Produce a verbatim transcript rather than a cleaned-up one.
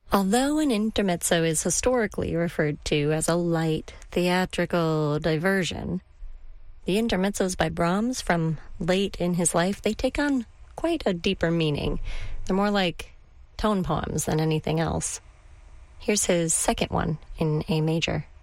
Although an intermezzo is historically referred to as a light, theatrical diversion, the intermezzos by Brahms from late in his life, they take on quite a deeper meaning. They're more like tone poems than anything else. Here's his second one in A major.